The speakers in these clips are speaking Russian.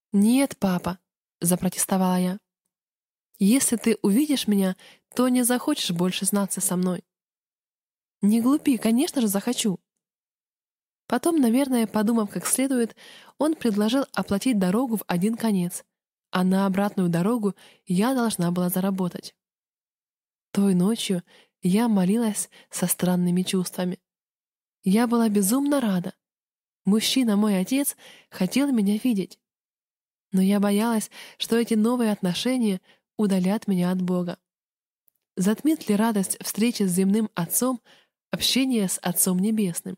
«Нет, папа», — запротестовала я. «Если ты увидишь меня, то не захочешь больше знаться со мной». «Не глупи, конечно же захочу». Потом, наверное, подумав как следует, он предложил оплатить дорогу в один конец, а на обратную дорогу я должна была заработать. Той ночью я молилась со странными чувствами. Я была безумно рада. Мужчина, мой отец, хотел меня видеть. Но я боялась, что эти новые отношения удалят меня от Бога. Затмит ли радость встречи с земным Отцом общение с Отцом Небесным?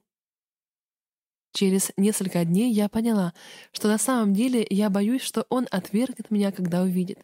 Через несколько дней я поняла, что на самом деле я боюсь, что он отвергнет меня, когда увидит.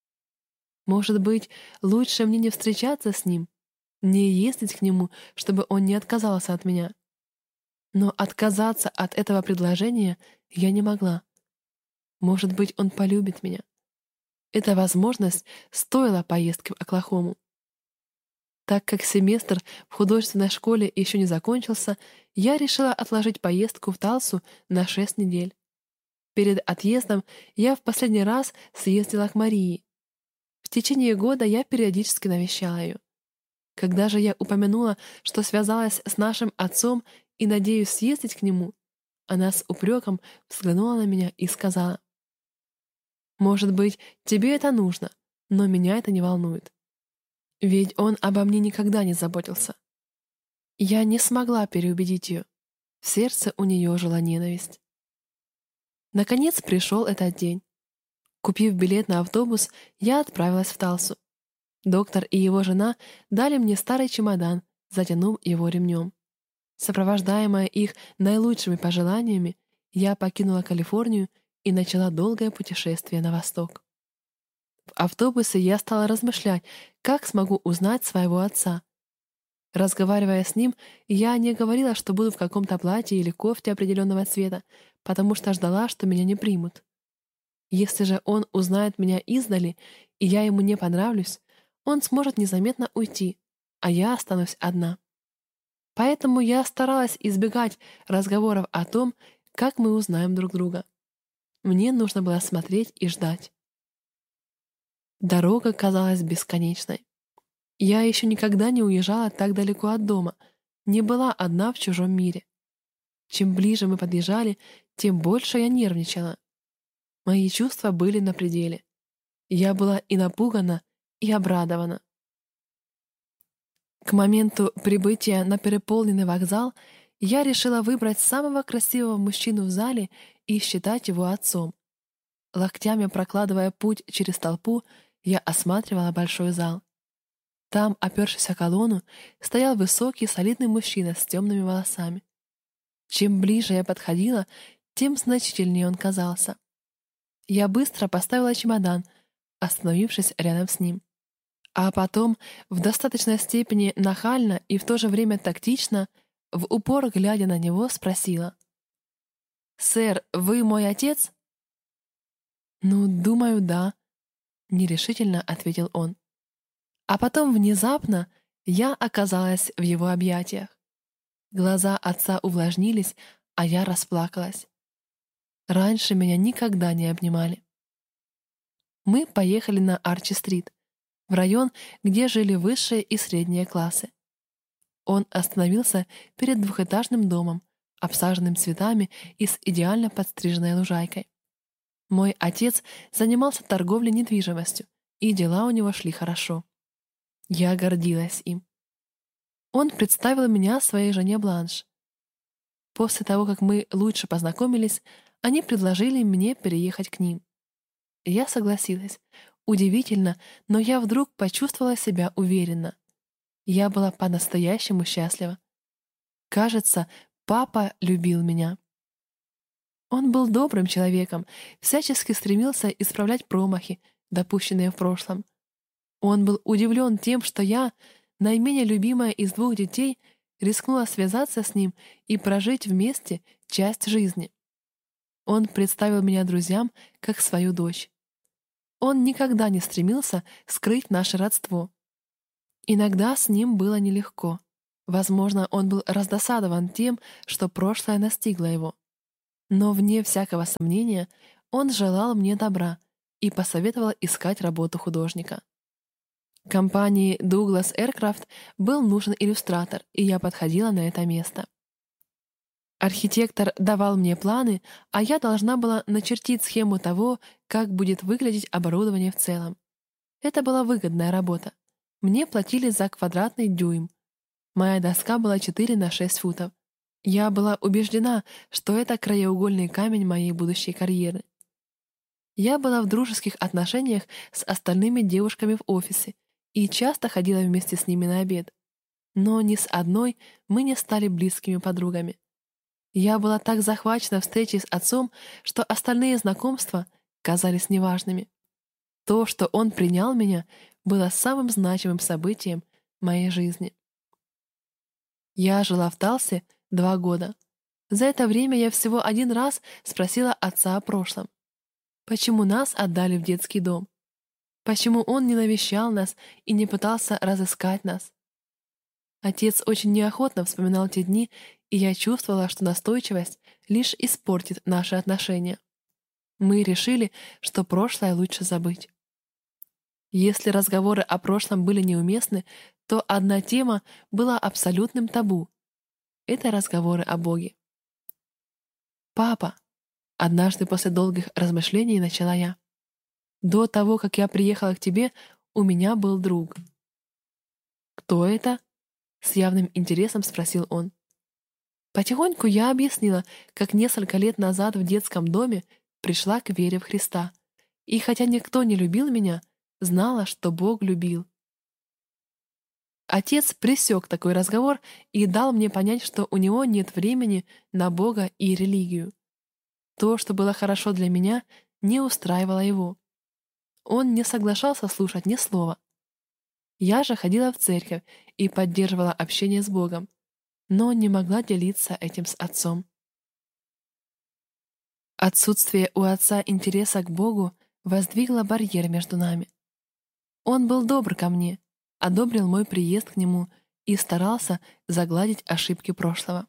Может быть, лучше мне не встречаться с ним, не ездить к нему, чтобы он не отказался от меня. Но отказаться от этого предложения я не могла. Может быть, он полюбит меня. Эта возможность стоила поездки в Оклахому. Так как семестр в художественной школе еще не закончился, я решила отложить поездку в Талсу на 6 недель. Перед отъездом я в последний раз съездила к Марии. В течение года я периодически навещала ее. Когда же я упомянула, что связалась с нашим отцом и надеюсь съездить к нему, она с упреком взглянула на меня и сказала: «Может быть, тебе это нужно, но меня это не волнует. Ведь он обо мне никогда не заботился». Я не смогла переубедить ее. В сердце у нее жила ненависть. Наконец пришел этот день. Купив билет на автобус, я отправилась в Талсу. Доктор и его жена дали мне старый чемодан, затянув его ремнем. Сопровождаемая их наилучшими пожеланиями, я покинула Калифорнию и начала долгое путешествие на восток. В автобусе я стала размышлять, как смогу узнать своего отца. Разговаривая с ним, я не говорила, что буду в каком-то платье или кофте определенного цвета, потому что ждала, что меня не примут. Если же он узнает меня издали, и я ему не понравлюсь, он сможет незаметно уйти, а я останусь одна. Поэтому я старалась избегать разговоров о том, как мы узнаем друг друга. Мне нужно было смотреть и ждать. Дорога казалась бесконечной. Я еще никогда не уезжала так далеко от дома, не была одна в чужом мире. Чем ближе мы подъезжали, тем больше я нервничала. Мои чувства были на пределе. Я была и напугана, и обрадована. К моменту прибытия на переполненный вокзал я решила выбрать самого красивого мужчину в зале и считать его отцом. Локтями прокладывая путь через толпу, я осматривала большой зал. Там, опершись о колонну, стоял высокий, солидный мужчина с темными волосами. Чем ближе я подходила, тем значительнее он казался. Я быстро поставила чемодан, остановившись рядом с ним. А потом, в достаточной степени нахально и в то же время тактично, в упор глядя на него, спросила: «Сэр, вы мой отец?» «Ну, думаю, да», — нерешительно ответил он. А потом внезапно я оказалась в его объятиях. Глаза отца увлажнились, а я расплакалась. Раньше меня никогда не обнимали. Мы поехали на Арчи-стрит, в район, где жили высшие и средние классы. Он остановился перед двухэтажным домом, обсаженным цветами и с идеально подстриженной лужайкой. Мой отец занимался торговлей недвижимостью, и дела у него шли хорошо. Я гордилась им. Он представил меня своей жене Бланш. После того, как мы лучше познакомились, они предложили мне переехать к ним. Я согласилась. Удивительно, но я вдруг почувствовала себя уверенно. Я была по-настоящему счастлива. Кажется, папа любил меня. Он был добрым человеком, всячески стремился исправлять промахи, допущенные в прошлом. Он был удивлен тем, что я, наименее любимая из двух детей, рискнула связаться с ним и прожить вместе часть жизни. Он представил меня друзьям как свою дочь. Он никогда не стремился скрыть наше родство. Иногда с ним было нелегко. Возможно, он был раздосадован тем, что прошлое настигло его. Но, вне всякого сомнения, Он желал мне добра и посоветовал искать работу художника. Компании Douglas Aircraft был нужен иллюстратор, и я подходила на это место. Архитектор давал мне планы, а я должна была начертить схему того, как будет выглядеть оборудование в целом. Это была выгодная работа. Мне платили за квадратный дюйм. Моя доска была 4 на 6 футов. Я была убеждена, что это краеугольный камень моей будущей карьеры. Я была в дружеских отношениях с остальными девушками в офисе и часто ходила вместе с ними на обед. Но ни с одной мы не стали близкими подругами. Я была так захвачена встречей с отцом, что остальные знакомства казались неважными. То, что он принял меня, было самым значимым событием моей жизни. Я жила в Талсе 2 года. За это время я всего 1 раз спросила отца о прошлом. Почему нас отдали в детский дом? Почему он не навещал нас и не пытался разыскать нас? Отец очень неохотно вспоминал те дни, и я чувствовала, что настойчивость лишь испортит наши отношения. Мы решили, что прошлое лучше забыть. Если разговоры о прошлом были неуместны, то одна тема была абсолютным табу. Это разговоры о Боге. «Папа», — однажды после долгих размышлений начала я, «до того, как я приехала к тебе, у меня был друг». «Кто это?» — с явным интересом спросил он. Потихоньку я объяснила, как несколько лет назад в детском доме пришла к вере в Христа. И хотя никто не любил меня, знала, что Бог любил. Отец пресек такой разговор и дал мне понять, что у него нет времени на Бога и религию. То, что было хорошо для меня, не устраивало его. Он не соглашался слушать ни слова. Я же ходила в церковь и поддерживала общение с Богом, но не могла делиться этим с отцом. Отсутствие у отца интереса к Богу воздвигло барьер между нами. Он был добр ко мне, одобрил мой приезд к нему и старался загладить ошибки прошлого.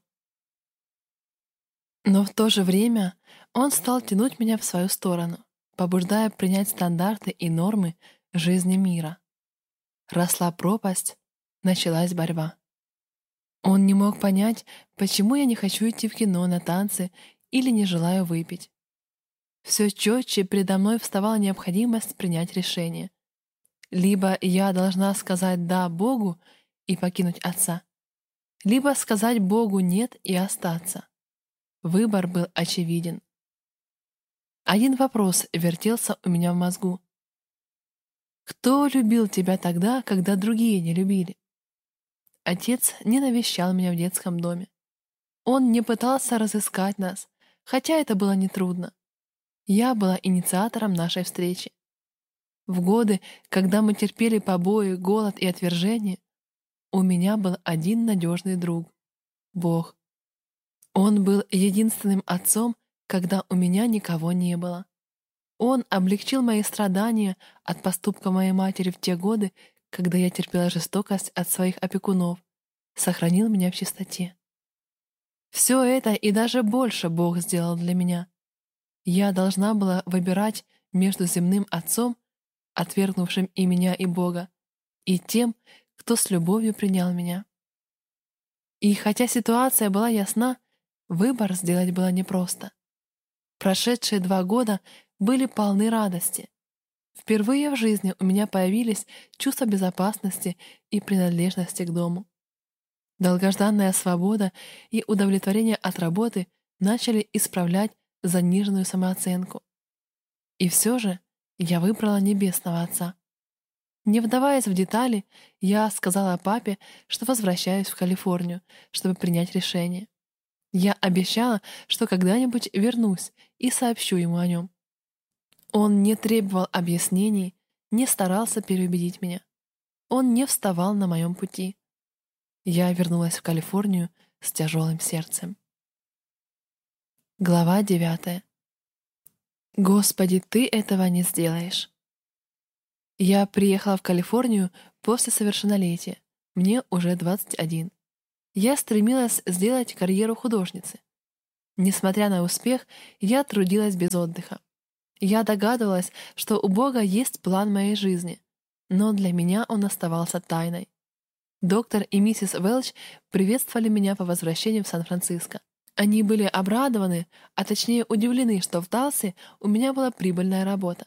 Но в то же время он стал тянуть меня в свою сторону, побуждая принять стандарты и нормы жизни мира. Росла пропасть, началась борьба. Он не мог понять, почему я не хочу идти в кино, на танцы или не желаю выпить. Все четче передо мной вставала необходимость принять решение. Либо я должна сказать «да» Богу и покинуть отца, либо сказать Богу «нет» и остаться. Выбор был очевиден. Один вопрос вертелся у меня в мозгу. Кто любил тебя тогда, когда другие не любили? Отец не навещал меня в детском доме. Он не пытался разыскать нас, хотя это было нетрудно. Я была инициатором нашей встречи. В годы, когда мы терпели побои, голод и отвержение, у меня был один надежный друг — Бог. Он был единственным отцом, когда у меня никого не было. Он облегчил мои страдания от поступка моей матери в те годы, когда я терпела жестокость от своих опекунов, сохранил меня в чистоте. Все это и даже больше Бог сделал для меня. Я должна была выбирать между земным отцом, отвергнувшим и меня, и Бога, и тем, кто с любовью принял меня. И хотя ситуация была ясна, выбор сделать было непросто. Прошедшие 2 года были полны радости. Впервые в жизни у меня появились чувство безопасности и принадлежности к дому. Долгожданная свобода и удовлетворение от работы начали исправлять заниженную самооценку. И все же я выбрала Небесного Отца. Не вдаваясь в детали, я сказала папе, что возвращаюсь в Калифорнию, чтобы принять решение. Я обещала, что когда-нибудь вернусь и сообщу ему о нем. Он не требовал объяснений, не старался переубедить меня. Он не вставал на моем пути. Я вернулась в Калифорнию с тяжелым сердцем. Глава 9. «Господи, Ты этого не сделаешь». Я приехала в Калифорнию после совершеннолетия. Мне уже 21. Я стремилась сделать карьеру художницы. Несмотря на успех, я трудилась без отдыха. Я догадывалась, что у Бога есть план моей жизни, но для меня он оставался тайной. Доктор и миссис Велч приветствовали меня по возвращению в Сан-Франциско. Они были обрадованы, а точнее удивлены, что в Далсе у меня была прибыльная работа.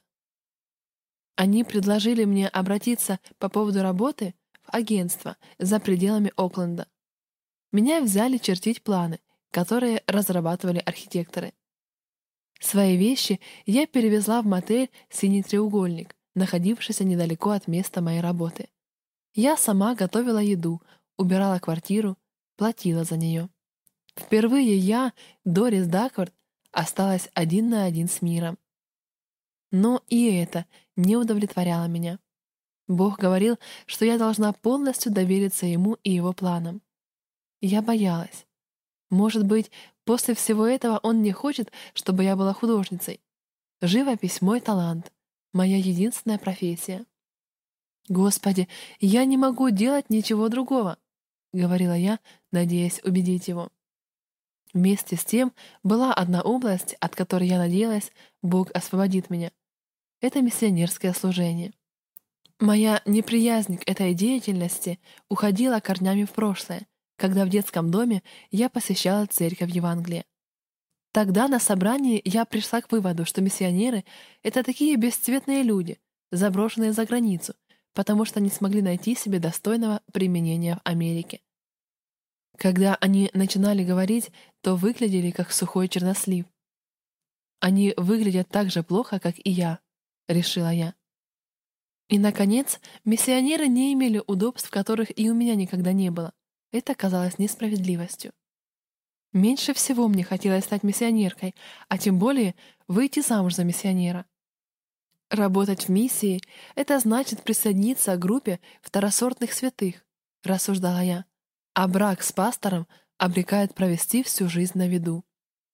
Они предложили мне обратиться по поводу работы в агентство за пределами Окленда. Меня взяли чертить планы, которые разрабатывали архитекторы. Свои вещи я перевезла в мотель «Синий треугольник», находившийся недалеко от места моей работы. Я сама готовила еду, убирала квартиру, платила за нее. Впервые я, Дорис Даквард, осталась один на один с миром. Но и это не удовлетворяло меня. Бог говорил, что я должна полностью довериться Ему и Его планам. Я боялась. Может быть, после всего этого Он не хочет, чтобы я была художницей. Живопись — мой талант, моя единственная профессия. «Господи, я не могу делать ничего другого», — говорила я, надеясь убедить Его. Вместе с тем была одна область, от которой я надеялась, Бог освободит меня. Это миссионерское служение. Моя неприязнь к этой деятельности уходила корнями в прошлое, когда в детском доме я посещала церковь Евангелия. Тогда на собрании я пришла к выводу, что миссионеры — это такие бесцветные люди, заброшенные за границу, потому что не смогли найти себе достойного применения в Америке. Когда они начинали говорить, то выглядели как сухой чернослив. «Они выглядят так же плохо, как и я», — решила я. И, наконец, миссионеры не имели удобств, которых и у меня никогда не было. Это казалось несправедливостью. Меньше всего мне хотелось стать миссионеркой, а тем более выйти замуж за миссионера. Работать в миссии — это значит присоединиться к группе второсортных святых, рассуждала я, а брак с пастором обрекает провести всю жизнь на виду.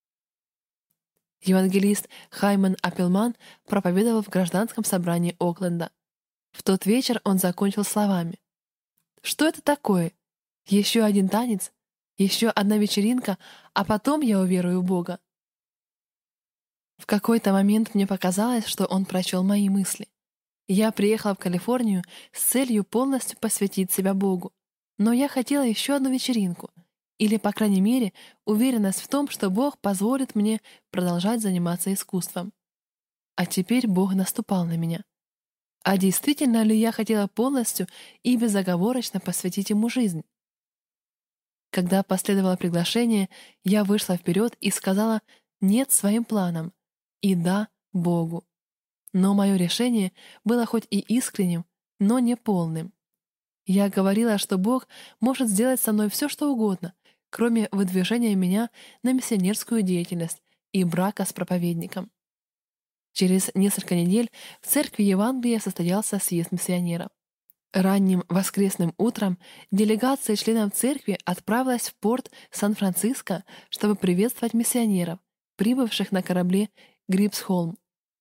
Евангелист Хайман Аппелман проповедовал в гражданском собрании Окленда. В тот вечер он закончил словами: «Что это такое? Еще один танец? Еще одна вечеринка, а потом я уверую в Бога». В какой-то момент мне показалось, что он прочел мои мысли. Я приехала в Калифорнию с целью полностью посвятить себя Богу, но я хотела еще одну вечеринку, или, по крайней мере, уверенность в том, что Бог позволит мне продолжать заниматься искусством. А теперь Бог наступал на меня. А действительно ли я хотела полностью и безоговорочно посвятить Ему жизнь? Когда последовало приглашение, я вышла вперед и сказала «нет» своим планам и «да» Богу. Но мое решение было хоть и искренним, но не полным. Я говорила, что Бог может сделать со мной все, что угодно, кроме выдвижения меня на миссионерскую деятельность и брака с проповедником. Через несколько недель в церкви Евангелия состоялся съезд миссионеров. Ранним воскресным утром делегация членов церкви отправилась в порт Сан-Франциско, чтобы приветствовать миссионеров, прибывших на корабле Грипсхолм.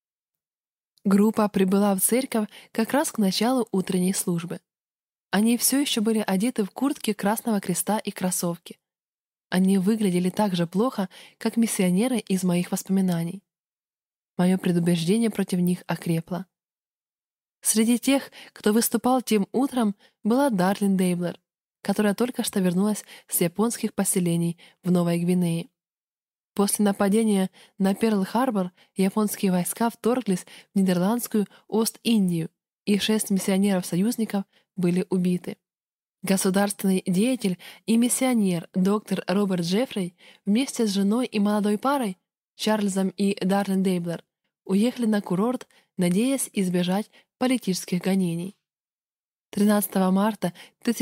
Группа прибыла в церковь как раз к началу утренней службы. Они все еще были одеты в куртки Красного Креста и кроссовки. Они выглядели так же плохо, как миссионеры из моих воспоминаний. Мое предубеждение против них окрепло. Среди тех, кто выступал тем утром, была Дарлин Дейблер, которая только что вернулась с японских поселений в Новой Гвинее. После нападения на Перл-Харбор японские войска вторглись в нидерландскую Ост-Индию, и 6 миссионеров-союзников были убиты. Государственный деятель и миссионер доктор Роберт Джеффри вместе с женой и молодой парой, Чарльзом и Дарлин Дейблер, уехали на курорт, надеясь избежать политических гонений. 13 марта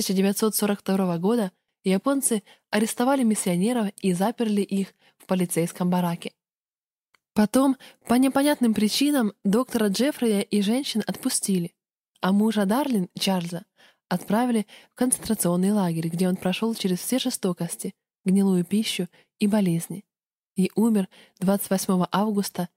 1942 года японцы арестовали миссионеров и заперли их в полицейском бараке. Потом, по непонятным причинам, доктора Джеффрия и женщин отпустили, а мужа Дарлин, Чарльза, отправили в концентрационный лагерь, где он прошел через все жестокости, гнилую пищу и болезни, и умер 28 августа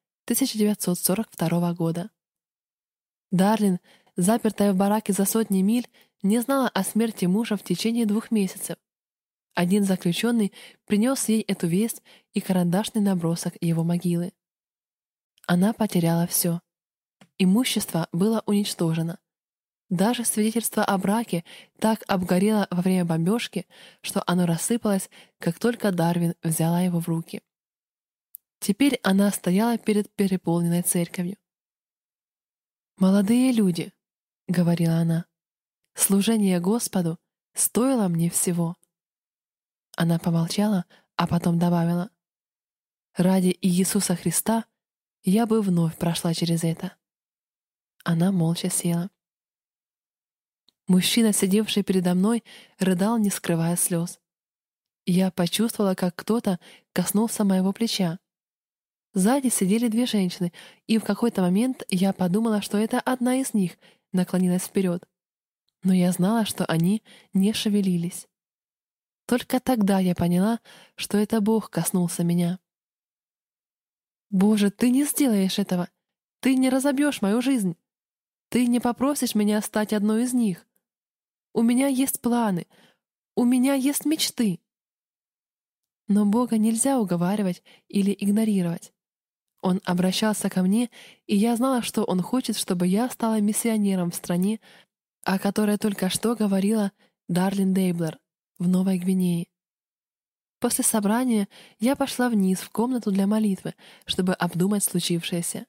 1942 года. Дарлин, запертая в бараке за сотни миль, не знала о смерти мужа в течение 2 месяцев. Один заключенный принес ей эту весть и карандашный набросок его могилы. Она потеряла все. Имущество было уничтожено. Даже свидетельство о браке так обгорело во время бомбежки, что оно рассыпалось, как только Дарвин взяла его в руки. Теперь она стояла перед переполненной церковью. «Молодые люди», — говорила она, — «служение Господу стоило мне всего». Она помолчала, а потом добавила: «Ради Иисуса Христа я бы вновь прошла через это». Она молча села. Мужчина, сидевший передо мной, рыдал, не скрывая слез. Я почувствовала, как кто-то коснулся моего плеча. Сзади сидели две женщины, и в какой-то момент я подумала, что это одна из них наклонилась вперед. Но я знала, что они не шевелились. Только тогда я поняла, что это Бог коснулся меня. «Боже, Ты не сделаешь этого! Ты не разобьешь мою жизнь! Ты не попросишь меня стать одной из них! У меня есть планы! У меня есть мечты!» Но Бога нельзя уговаривать или игнорировать. Он обращался ко мне, и я знала, что Он хочет, чтобы я стала миссионером в стране, о которой только что говорила Дарлин Дейблер в Новой Гвинее. После собрания я пошла вниз в комнату для молитвы, чтобы обдумать случившееся.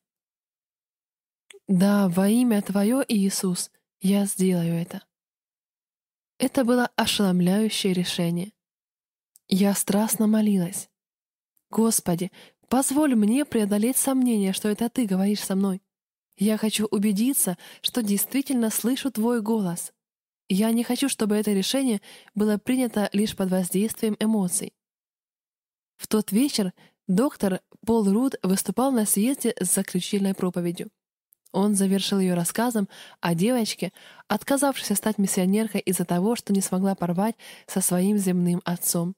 «Да, во имя Твое, Иисус, я сделаю это». Это было ошеломляющее решение. Я страстно молилась. «Господи, позволь мне преодолеть сомнение, что это Ты говоришь со мной. Я хочу убедиться, что действительно слышу Твой голос. Я не хочу, чтобы это решение было принято лишь под воздействием эмоций». В тот вечер доктор Пол Руд выступал на съезде с заключительной проповедью. Он завершил ее рассказом о девочке, отказавшейся стать миссионеркой из-за того, что не смогла порвать со своим земным отцом.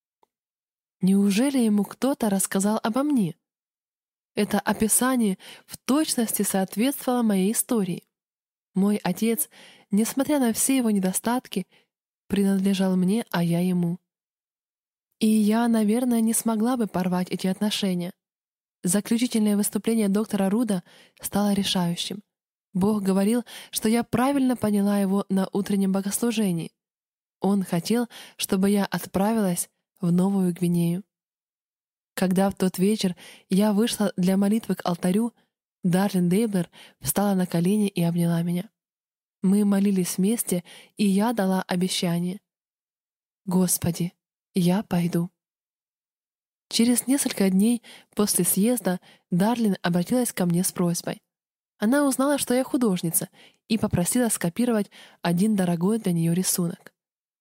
Неужели ему кто-то рассказал обо мне? Это описание в точности соответствовало моей истории. Мой отец, несмотря на все его недостатки, принадлежал мне, а я ему. И я, наверное, не смогла бы порвать эти отношения. Заключительное выступление доктора Руда стало решающим. Бог говорил, что я правильно поняла его на утреннем богослужении. Он хотел, чтобы я отправилась в Новую Гвинею. Когда в тот вечер я вышла для молитвы к алтарю, Дарлин Дейблер встала на колени и обняла меня. Мы молились вместе, и я дала обещание. «Господи, я пойду». Через несколько дней после съезда Дарлин обратилась ко мне с просьбой. Она узнала, что я художница, и попросила скопировать один дорогой для нее рисунок.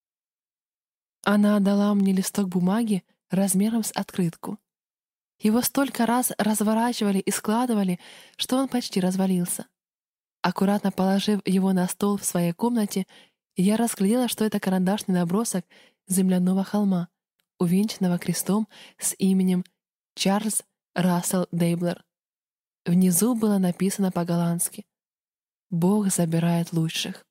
Она дала мне листок бумаги размером с открытку. Его столько раз разворачивали и складывали, что он почти развалился. Аккуратно положив его на стол в своей комнате, я разглядела, что это карандашный набросок земляного холма, увенчанного крестом с именем Чарльз Рассел Дейблер. Внизу было написано по-голландски: «Бог забирает лучших».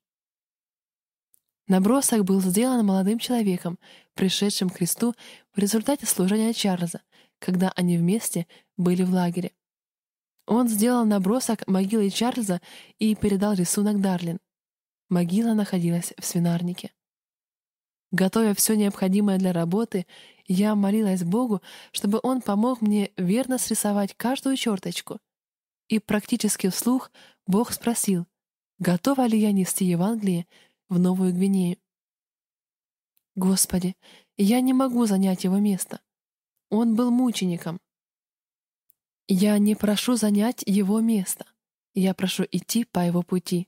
Набросок был сделан молодым человеком, пришедшим к кресту в результате служения Чарльза, когда они вместе были в лагере. Он сделал набросок могилы Чарльза и передал рисунок Дарлин. Могила находилась в свинарнике. Готовя все необходимое для работы, я молилась Богу, чтобы Он помог мне верно срисовать каждую черточку. И практически вслух Бог спросил, готова ли я нести Евангелие в Новую Гвинею. Господи, я не могу занять его место. Он был мучеником. Я не прошу занять его место. Я прошу идти по его пути.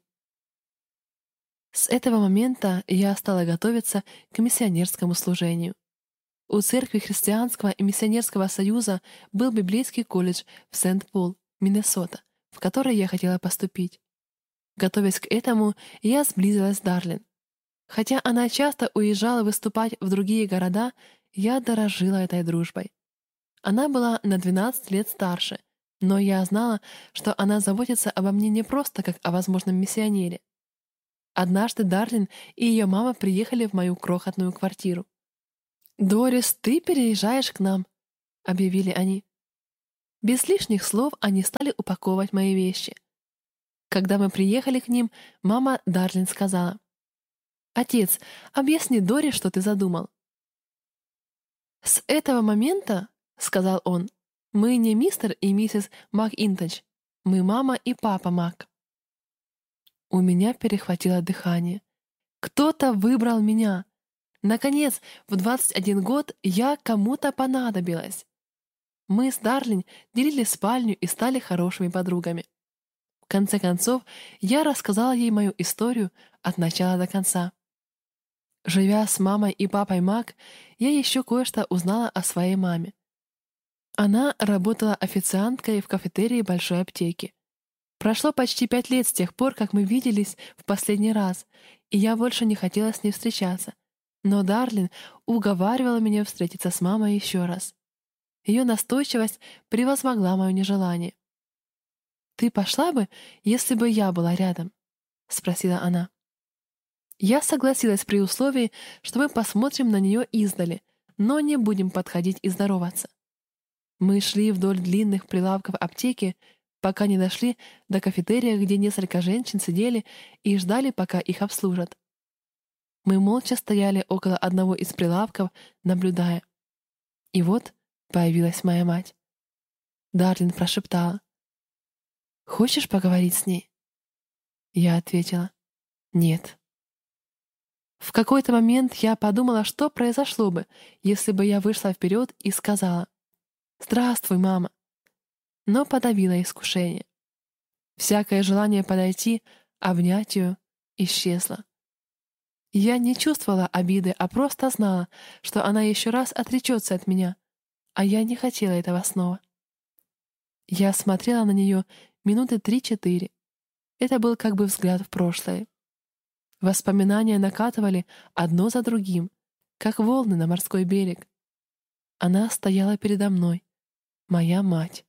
С этого момента я стала готовиться к миссионерскому служению. У Церкви Христианского и Миссионерского союза был библейский колледж в Сент-Пол, Миннесота, в который я хотела поступить. Готовясь к этому, я сблизилась с Дарлин. Хотя она часто уезжала выступать в другие города, я дорожила этой дружбой. Она была на 12 лет старше, но я знала, что она заботится обо мне не просто как о возможном миссионере. Однажды Дарлин и ее мама приехали в мою крохотную квартиру. «Дорис, ты переезжаешь к нам», — объявили они. Без лишних слов они стали упаковывать мои вещи. Когда мы приехали к ним, мама Дарлин сказала: «Отец, объясни Дори, что ты задумал». «С этого момента, — сказал он, — мы не мистер и миссис МакИнтош, мы мама и папа Мак». У меня перехватило дыхание. Кто-то выбрал меня. Наконец, в 21 год я кому-то понадобилась. Мы с Дарлин делили спальню и стали хорошими подругами. В конце концов, я рассказала ей мою историю от начала до конца. Живя с мамой и папой Мак, я еще кое-что узнала о своей маме. Она работала официанткой в кафетерии большой аптеки. Прошло почти 5 лет с тех пор, как мы виделись в последний раз, и я больше не хотела с ней встречаться. Но Дарлин уговаривала меня встретиться с мамой еще раз. Ее настойчивость превозмогла мое нежелание. «Ты пошла бы, если бы я была рядом?» — спросила она. Я согласилась при условии, что мы посмотрим на нее издали, но не будем подходить и здороваться. Мы шли вдоль длинных прилавков аптеки, пока не дошли до кафетерия, где несколько женщин сидели и ждали, пока их обслужат. Мы молча стояли около одного из прилавков, наблюдая. И вот появилась моя мать. Дарлин прошептала: «Хочешь поговорить с ней?» Я ответила: «Нет». В какой-то момент я подумала, что произошло бы, если бы я вышла вперед и сказала: «Здравствуй, мама», но подавила искушение. Всякое желание подойти, обнять ее, исчезло. Я не чувствовала обиды, а просто знала, что она еще раз отречется от меня, а я не хотела этого снова. Я смотрела на нее минуты 3-4. Это был как бы взгляд в прошлое. Воспоминания накатывали одно за другим, как волны на морской берег. Она стояла передо мной, моя мать.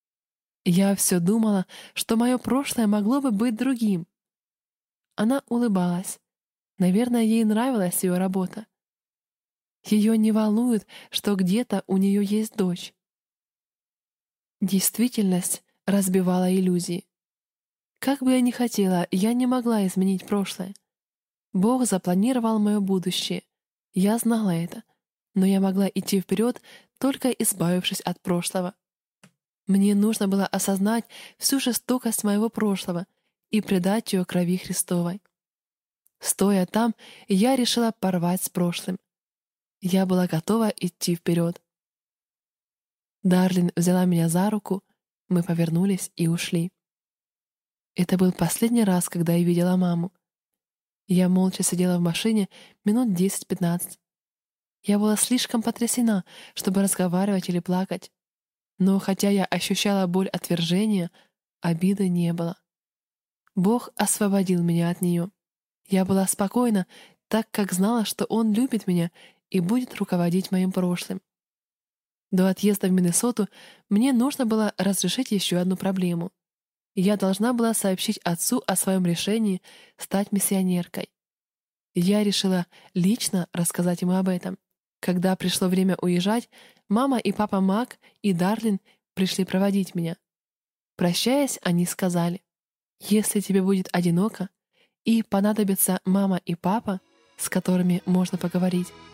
Я все думала, что мое прошлое могло бы быть другим. Она улыбалась. Наверное, ей нравилась ее работа. Ее не волнует, что где-то у нее есть дочь. Действительность разбивала иллюзии. Как бы я ни хотела, я не могла изменить прошлое. Бог запланировал мое будущее. Я знала это, но я могла идти вперед, только избавившись от прошлого. Мне нужно было осознать всю жестокость моего прошлого и предать ее крови Христовой. Стоя там, я решила порвать с прошлым. Я была готова идти вперед. Дарлин взяла меня за руку, мы повернулись и ушли. Это был последний раз, когда я видела маму. Я молча сидела в машине минут 10-15. Я была слишком потрясена, чтобы разговаривать или плакать. Но хотя я ощущала боль отвержения, обиды не было. Бог освободил меня от нее. Я была спокойна, так как знала, что Он любит меня и будет руководить моим прошлым. До отъезда в Миннесоту мне нужно было разрешить еще одну проблему. Я должна была сообщить отцу о своем решении стать миссионеркой. Я решила лично рассказать ему об этом. Когда пришло время уезжать, мама и папа Мак и Дарлин пришли проводить меня. Прощаясь, они сказали: «Если тебе будет одиноко и понадобятся мама и папа, с которыми можно поговорить,